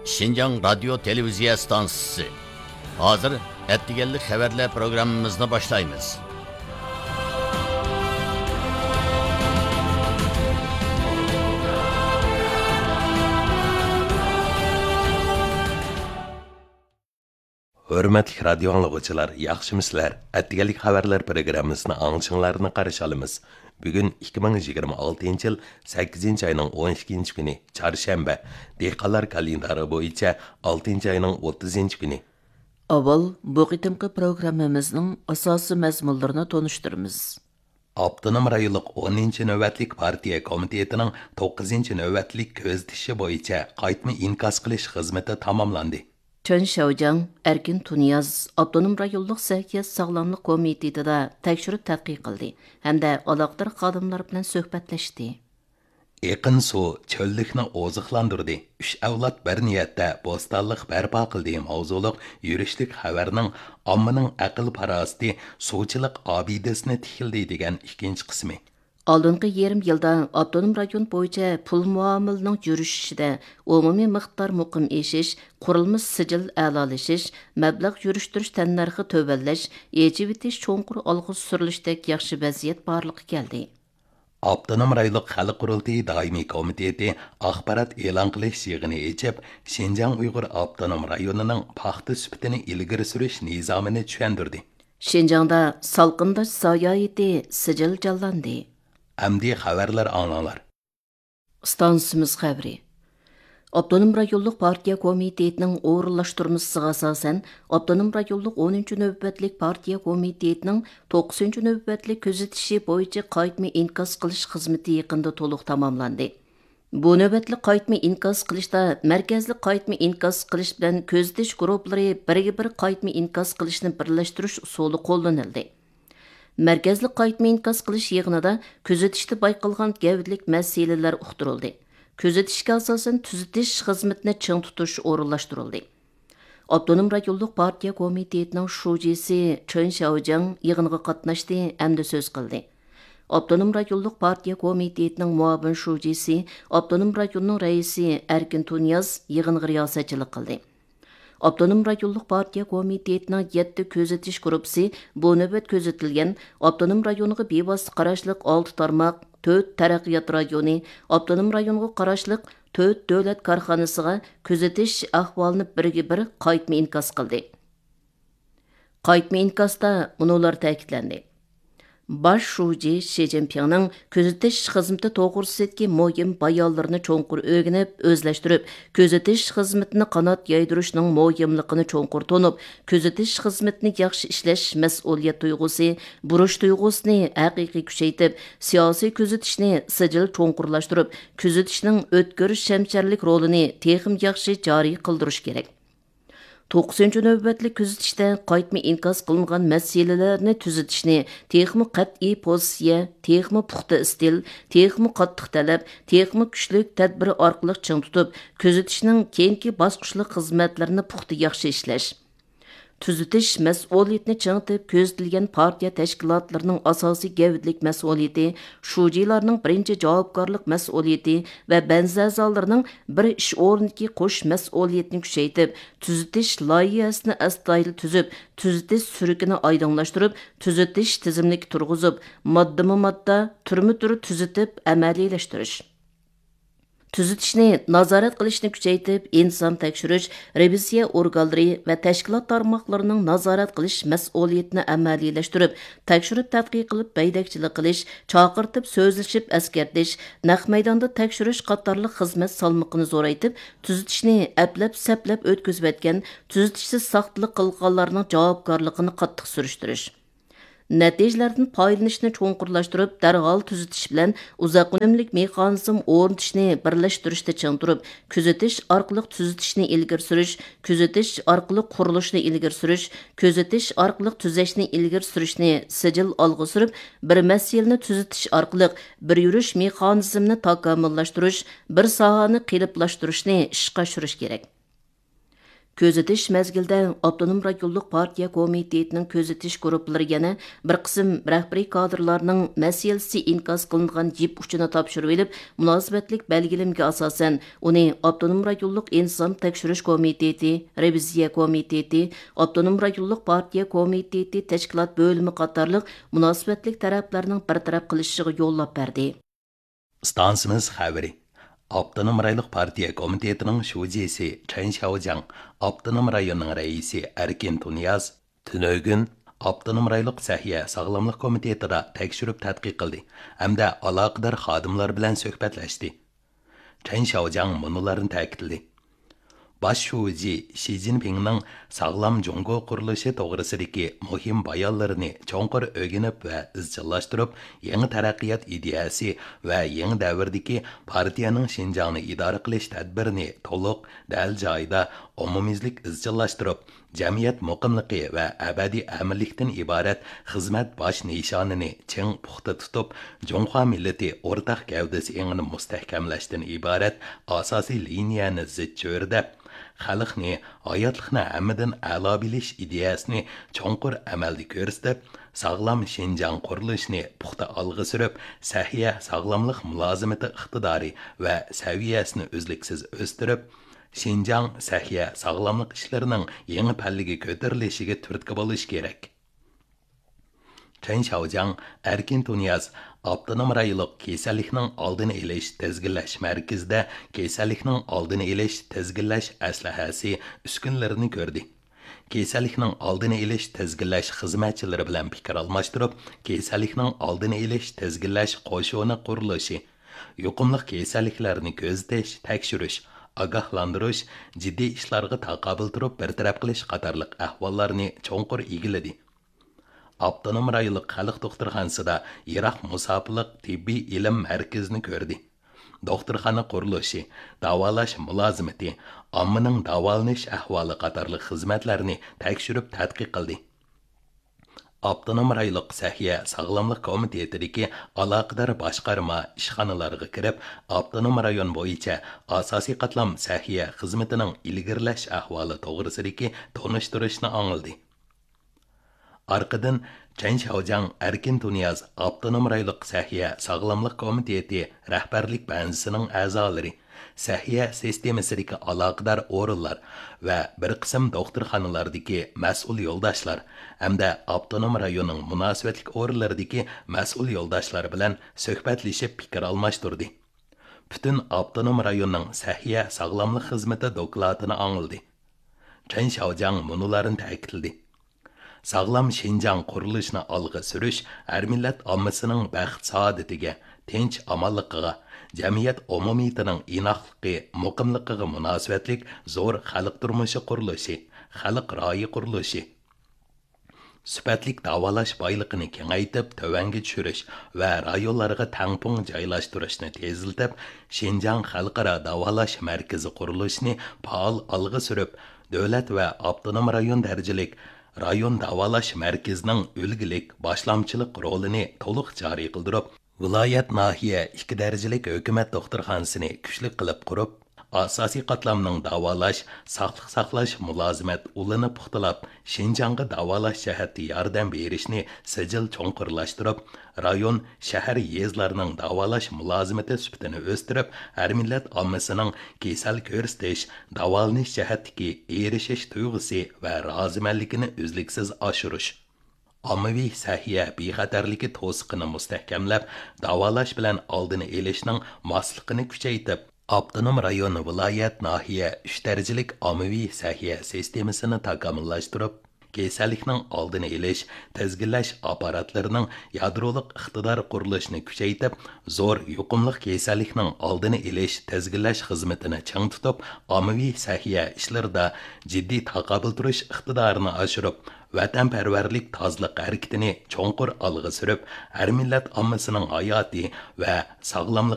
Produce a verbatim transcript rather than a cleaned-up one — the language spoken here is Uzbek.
Şinjan Radyo Televiziya Stansiyasi. Hazır ettigenlik xəbərlər programımızını başlayımız. Hörmətli radio anlıqçılar, yaxşımısızlar? Ettigenlik xəbərlər proqramımızını anlaşınlarını qarşı alımız. Bugün ikki ming yigirma oltinchi yil sakkizinchi ayning o'n ikkinchi kuni, çarşamba. Dehqonlar kalendari bo'yicha oltinchi ayning o'ttizinchi kuni. Avval bu qitimqi programmamizning asosiy mazmunlarini tonishtiramiz. Abdunum rayonluq o'ninchi navbatlik partiya komitetining to'qqizinchi navbatlik ko'zitishi bo'yicha qaytma inkas qilish xizmati tamomlandi. Chön Şaojang, Erkin Tuniyaz, Abdunum rayonluq səhiyyə sağlamlıq komitetida tekshirib tədqiq qildi hamda aloqador xodimlar bilan suhbatlaşdi. Eqin su cho'llikni oziqlantirdi. Uch avlod bir niyatda bo'stonlik barpo qildi mavzuliq yurishlik xabarning ommaning aql parasti suvchilik obidasini tikildi degan ikkinchi qismi. Алдыңғы yerim yilda Abdunum rayon bo'yicha pul muomilining yurishishida umumiy miqdor muqim eshish, qurilma sijil a'lolashish, mablag' yurishtirish tannarxi tövbanlash, ejibitish cho'nqur olg'i surilishdek yaxshi vaziyat borligi keldi. Abdunum rayonluq xalq qurultiyi doimiy komiteti axborot e'lon qilish yig'ini echib, Şinjan Uyg'ur Abdunum rayonining paxta sifatini ilgari surish nizomini tushuntirdi. Şinjanda salqindash sayohati sijil jonlandi. Amdi xabarlar anlanlar. Stansimiz xəbəri. Abdunum rayonluq partiya komitetining o'rinlashtirmasiga asosan Abdunum rayonluq o'ninchi navbatlik partiya komitetining to'qqizinchi navbatlik kuzatishi bo'yicha qaytma inkas qilish xizmati yaqinda to'liq tamomlandi. Bu navbatli qaytma inkas qilishda markazli qaytma inkas qilish bilan kuzatish guruhlari birga bir qaytma inkas qilishni birlashtirish usuli qo'llanildi. Mərkəzli qaytma inkas qilish yig'inida kuzatishda bayqalgan gavdlik masalalar uqtirildi. Kuzatishga asosan tuzatish xizmatini ching tutish o'rinlashtirildi. Abdunum rayonluq partiya komitetining shujisi Chön Şaojang yig'inga qatnashdi hamda so'z qildi. Abdunum rayonluq partiya komitetining muavin shujisi, Abdunum rayonining raisi Erkin Tuniyaz yig'inga riyosatchilik qildi. Abdunum rayonluq partiya komitetining yetti kuzatish gruppasi bu navbat kuzatilgan Abdunum rayoniga bevosita qarashliq olti tarmoq, to'rt taraqqiyot rayoni, Abdunum rayoniga qarashliq to'rt davlat korxonasiga kuzatish ahvolini birga bir qaytma inkas qildi. Qaytma inkasda munolar ta'kidlandi. Baş şuji Xi Jinpingning kuzatish xizmati to'g'risidagi muhim bayonlarini cho'nqur o'rganib, o'zlashtirib, kuzatish xizmatini qanot yaydirishning muhimligini cho'nqur tonib, kuzatish xizmatini yaxshi ishlash mas'uliyat tuyg'usi, burush tuyg'usini haqiqiy kuchaytirib, siyosiy kuzatishni sijil cho'nqurlashtirib, kuzatishning o'tkir shamsharlik rolini texim yaxshi joriy qildirish kerak. to'qqizinchi navbatlik kuzatishda qaytma inkas qilingan masalalarni tuzatishni texmi qat'iy pozitsiya, texmi puxta istil, texmi qattiq talab, texmi kuchlik tadbir orqali ching tutib, kuzatishning keyingi bosqichli xizmatlarini puxta yaxshi ishlash. Tuzatish mas'uliyatini chingitib ko'zlagan partiya tashkilotlarining asosiy gavdlik mas'uliyati, shujilarning birinchi javobgarlik mas'uliyati va banzazallarning bir ish o'rnidagi qo'sh mas'uliyatni kuchaytirib, tuzatish loyihasini astoydil tuzib, tuzatish surikini oydinlashtirib, tuzatish tizimlik turg'izib, modda-modda, turma-tur tuzatib amaliylashtirish. Tuzatishni nazorat qilishni kuchaytirib, inson tekshirish, reviziya organlari va tashkilot tarmoqlarining nazorat qilish mas'uliyatini amaliylashtirib, tekshirib tadqiq qilib, baydakchilik qilish, chaqirtib so'zlashib askartish, naq maydonda tekshirish qatorliq xizmat salmoqini zo'raytib, tuzatishni aplab-saplab o'tkazib o'tgan, tuzatishsiz saqtlik qilganlarning javobgarligini qattiq surishtirish. Natijalardan foydalanishni cho'nqurlashtirib, darhol tuzatish bilan uzoq unumlik mexanizm o'rnatishni birlashtirishda ching turib, kuzatish orqali tuzatishni ilgari surish, kuzatish orqali qurilishni ilgari surish, kuzatish orqali tuzashni ilgari surishni sijil olg'a surib, bir masalani tuzatish orqali bir yurish mexanizmini takomillashtirish, bir sohani qiliblashtirish ishga oshirish kerak. Көзетіш мәзгілді Автоном районлық партия комитетінің көзетіш группалары yana bir qism rəhbəri kadrlarının məsəlisi inkaz qılınğan jip uçuna tapşırıb elib, münasibətlik belgilimge asasen onu Автоном rayonluq İnsam Tekşürüş Komiteti, Reviziya Komiteti, Автоном rayonluq partiya komiteti təşkilat bölümü qatarlıq münasibətlik tərəflərinin bir tərəf qilishığı yollab berdi. Stansimiz xəbəri. Автоном райлық партия комитетінің шужесі Чен Шаожаң, Автоном районның рәйісі Әркен Тунияз, түнөгін Автоном райлық сәхия сағламлық комитетіда тәкшіріп тәтқиқ қылды, әмді алақыдар xadimlar білән сөhbәтләшті. Чен Шаожаң мұныларын тәкітілді. Baş şuji Xi Jinping'nin sağlam Jongo qurilishi to'g'risidagi muhim bayonlarini cho'nqur o'rganib va izchillashtirib, yangi taraqqiyot ideyasi va yangi davrdagi partiyaning Xinjiangni idora qilish tadbirini to'liq dal joyida umumiylik izchillashtirib, jamiyat muqimligi va abadiy amirlikdan iborat xizmat bosh nishonini ching puxta tutib, Jonghua millati o'rtaq gavdasi engini mustahkamlashdan iborat asosiy liniyani zich cho'rda xalqni hayotlikni hammadan a'lo bilish ideyasini cho'nqur amalda ko'rsatib, sog'lom Xinjiang qurilishini puxta olg'a surib, sahiya sog'lomlik mulozimati iqtidori va saviyasini uzluksiz o'stirib, Xinjiang sahiya sog'lomlik ishlarining yangi pallaga ko'tarilishiga turtki bo'lish kerak. Chen Shaojang Erkin Tuniyaz Автоном райлық kesallikning oldini olish tizginlash markazida kesallikning oldini olish tizginlash aslahasi uskunlarini ko'rdi. Kesallikning oldini olish tizginlash xizmatchilari bilan fikr almashtirib, kesallikning oldini olish tizginlash qo'shoni qurilishi, yuqumli kesalliklarni ko'zatish, tekshirish, ogohlantirish, jiddiy ishlarga taqobil turib bartaraf qilish qatorliq ahvollarni cho'nqur egiladi. Автоном райлық xalq doktorxonasida Iroq musofirlik tibbiy ilm markazini ko'rdi. Doktorxona qurilishi, davolash mulozimati, ommaning davolanish ahvoli qatorli xizmatlarni tekshirib tadqiq qildi. Автоном райлық sahiya sog'lomlik komitetidagi aloqador boshqarma ishxonalarga kirib, Автоном rayon bo'yicha asosiy qatlam sahiya xizmatining ilgirlash ahvoli to'g'risidagi tonishtirishni angladi. Arqadan Chen Shaojang Erkin Tuniyaz Автоном райлық sahiya sog'lomlik komiteti rahbarlik banzisining a'zolari, sahiya sistemasidagi aloqador o'rinlar va bir qism doktorxonalardagi mas'ul yo'ldoshlar hamda Автоном rayonining munosabatlik o'rinlaridagi mas'ul yo'ldoshlar bilan suhbatlashib fikr almashtirdi. Butun Автоном rayonining sahiya sog'lomlik xizmati dokladini angladi. Chen Shaojang munularini ta'kidladi. Sağlam Xinjiang qurilishini olg'a surish har millat ommasining baxt saodatiga, tinch amalliqiga, jamiyat umumiyatining inoqligi, muqimligiga munosabatlik zo'r xalq turmushi qurilishi, xalq royi qurilishi, sifatlik davolash boyligini kengaytib, tövanga tushirish va rayonlarga tangpung joylashtirishni teziltib, Xinjiang xalqaro davolash markazi qurilishini faol olg'a surib, davlat va avtonom rayon darajalik rayon davolash markazining o'lgilik boshlamchilik rolini to'liq joriy qildirib, viloyat nahiya ikki darajalik hukumat doktorxonasini kuchli qilib qurib, asosiy qatlamning davolash, saqliq saqlash mulozimat ulini puxtalab, Xinjiangga davolash jihati yordam berishni sijil cho'nqurlashtirib, rayon, shahar yezlarining davolash mulozimati sifatini o'stirib, har millat ommasining kasal ko'rsatish, davolanish jihatdagi erishish tuyg'usi va rozimanligini uzluksiz oshirish, ommaviy sahiya bexatarligi to'siqini mustahkamlab, davolash bilan oldini olishning mosligini kuchaytirib, Автоном rayon viloyat nahiya uch darajalik ommaviy sahiya sistemasini takomillashtirib, kasallikning oldini olish, tizginlash apparatlarining yadrolik iqtidor qurilishini kuchaytirib, zo'r yuqumli kasallikning oldini olish, tizginlash xizmatini chang tutib, ommaviy sahiya ishlarida jiddiy taqobil turish iqtidorini oshirib, vatanparvarlik tozliq harakatini cho'nqur olg'a surib, har millat ommasining hayoti va sog'lomlik